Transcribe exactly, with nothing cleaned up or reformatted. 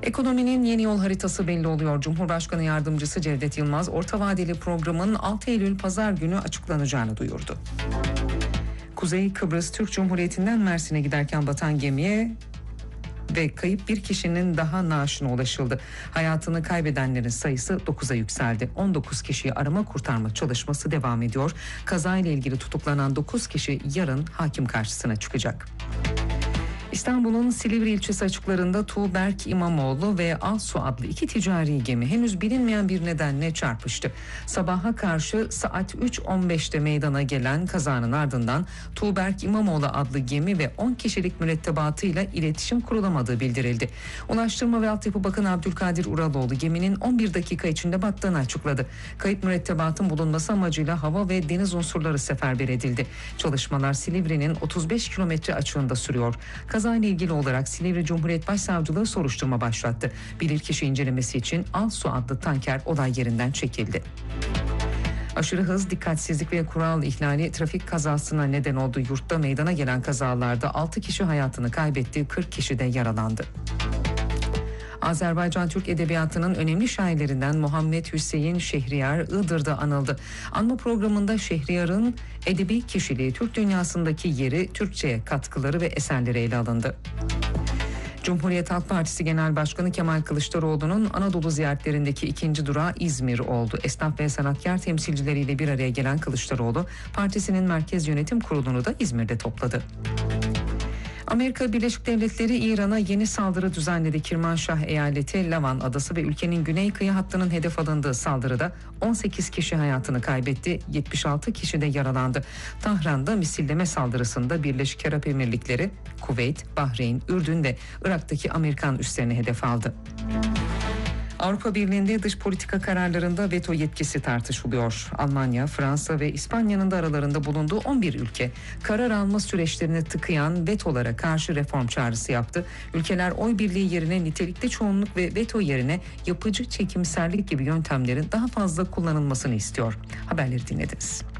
Ekonominin yeni yol haritası belli oluyor. Cumhurbaşkanı Yardımcısı Cevdet Yılmaz, orta vadeli programın altı Eylül Pazar günü açıklanacağını duyurdu. Kuzey Kıbrıs Türk Cumhuriyeti'nden Mersin'e giderken batan gemiye ve kayıp bir kişinin daha naaşına ulaşıldı. Hayatını kaybedenlerin sayısı dokuza yükseldi. on dokuz kişiyi arama kurtarma çalışması devam ediyor. Kazayla ilgili tutuklanan dokuz kişi yarın hakim karşısına çıkacak. İstanbul'un Silivri ilçesi açıklarında Tuğberk İmamoğlu ve Alsu adlı iki ticari gemi henüz bilinmeyen bir nedenle çarpıştı. Sabaha karşı saat üç on beşte meydana gelen kazanın ardından Tuğberk İmamoğlu adlı gemi ve on kişilik mürettebatıyla iletişim kurulamadığı bildirildi. Ulaştırma ve Altyapı Bakanı Abdülkadir Uraloğlu geminin on bir dakika içinde battığını açıkladı. Kayıp mürettebatın bulunması amacıyla hava ve deniz unsurları seferber edildi. Çalışmalar Silivri'nin otuz beş kilometre açığında sürüyor. Kazayla ilgili olarak Silivri Cumhuriyet Başsavcılığı soruşturma başlattı. Bilirkişi incelemesi için Alsu adlı tanker olay yerinden çekildi. Aşırı hız, dikkatsizlik ve kural ihlali trafik kazasına neden oldu. Yurtta meydana gelen kazalarda altı kişi hayatını kaybetti, kırk kişi de yaralandı. Azerbaycan Türk Edebiyatı'nın önemli şairlerinden Muhammed Hüseyin Şehriyar Iğdır'da anıldı. Anma programında Şehriyar'ın edebi kişiliği, Türk dünyasındaki yeri, Türkçe'ye katkıları ve eserleri ele alındı. Cumhuriyet Halk Partisi Genel Başkanı Kemal Kılıçdaroğlu'nun Anadolu ziyaretlerindeki ikinci durağı İzmir oldu. Esnaf ve sanatkar temsilcileriyle bir araya gelen Kılıçdaroğlu, partisinin Merkez Yönetim Kurulu'nu da İzmir'de topladı. Amerika Birleşik Devletleri İran'a yeni saldırı düzenledi. Kirmanşah eyaleti, Lavan adası ve ülkenin güney kıyı hattının hedef alındığı saldırıda on sekiz kişi hayatını kaybetti, yetmiş altı kişi de yaralandı. Tahran'da misilleme saldırısında Birleşik Arap Emirlikleri, Kuveyt, Bahreyn, Ürdün ve Irak'taki Amerikan üslerini hedef aldı. Avrupa Birliği'nde dış politika kararlarında veto yetkisi tartışılıyor. Almanya, Fransa ve İspanya'nın da aralarında bulunduğu on bir ülke karar alma süreçlerini tıkayan vetolara karşı reform çağrısı yaptı. Ülkeler oy birliği yerine nitelikli çoğunluk ve veto yerine yapıcı çekimserlik gibi yöntemlerin daha fazla kullanılmasını istiyor. Haberleri dinlediniz.